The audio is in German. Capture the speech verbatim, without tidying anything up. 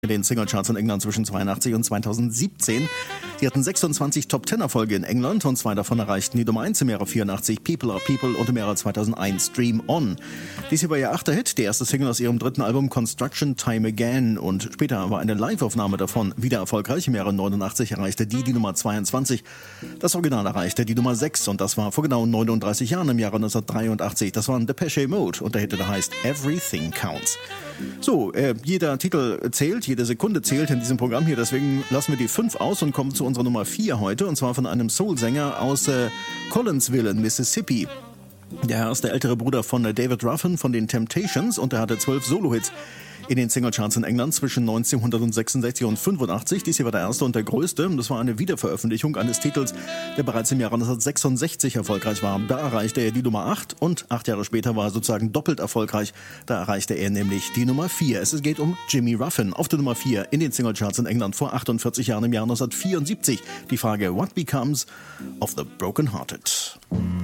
in den Singlecharts in England zwischen zweiundachtzig und zweitausendsiebzehn. Die hatten sechsundzwanzig Top-Ten-Erfolge in England und zwei davon erreichten die Nummer eins im Jahre vierundachtzig, People Are People, und im Jahre zweitausendeins Dream On. Dies hier war ihr achter Hit, die erste Single aus ihrem dritten Album Construction Time Again, und später war eine Live-Aufnahme davon wieder erfolgreich. Im Jahre neunundachtzig erreichte die die Nummer zweiundzwanzig. Das Original erreichte die Nummer sechs und das war vor genau neununddreißig Jahren im Jahre neunzehnhundertdreiundachtzig. Das waren Depeche Mode und der Hit, der heißt Everything Counts. So, äh, jeder Titel zählt, jede Sekunde zählt in diesem Programm hier, deswegen lassen wir die fünf aus und kommen zu unserer Nummer vier heute, und zwar von einem Soul-Sänger aus äh, Collinsville in Mississippi. Der Herr ist der ältere Bruder von äh, David Ruffin von den Temptations und er hatte zwölf Solo-Hits in den Singlecharts in England zwischen neunzehnhundertsechsundsechzig und fünfundachtzig. Dies hier war der erste und der größte. Das war eine Wiederveröffentlichung eines Titels, der bereits im Jahre neunzehnhundertsechsundsechzig erfolgreich war. Da erreichte er die Nummer acht und acht Jahre später war er sozusagen doppelt erfolgreich. Da erreichte er nämlich die Nummer vier. Es geht um Jimmy Ruffin auf der Nummer vier in den Singlecharts in England vor achtundvierzig Jahren im Jahr neunzehnhundertvierundsiebzig. Die Frage: What becomes of the broken hearted?